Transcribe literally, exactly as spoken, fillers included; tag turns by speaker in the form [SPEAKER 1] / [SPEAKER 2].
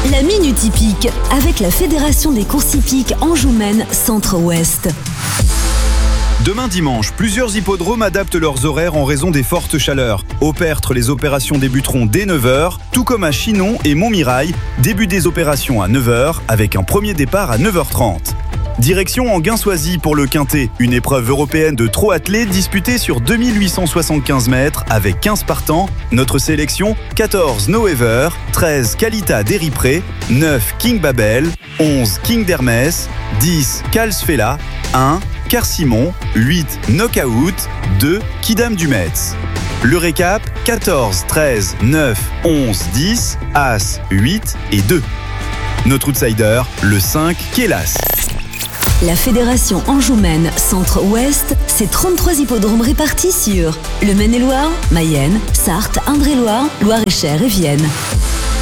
[SPEAKER 1] La Minute Hippique, avec la Fédération des courses hippiques Anjou-Maine Centre-Ouest.
[SPEAKER 2] Demain dimanche, plusieurs hippodromes adaptent leurs horaires en raison des fortes chaleurs. Au Pertre, les opérations débuteront dès neuf heures, tout comme à Chinon et Montmirail, début des opérations à neuf heures, avec un premier départ à neuf heures trente. Direction Enghien-Soisy pour le Quintet, une épreuve européenne de trot attelé disputée sur deux mille huit cent soixante-quinze mètres avec quinze partants. Notre sélection, quatorze No Ever, treize Kalita d'Eripré, neuf King Babel, onze King d'Hermès, dix Calsfella, un Car-Simon, huit Knockout, deux Kidam du Metz. Le récap, quatorze, treize, neuf, onze, dix, As, huit et deux. Notre outsider, le cinq Kélas.
[SPEAKER 1] La Fédération Anjou-Maine Centre-Ouest, c'est trente-trois hippodromes répartis sur le Maine-et-Loire, Mayenne, Sarthe, Indre-et-Loire, Loire-et-Cher et Vienne.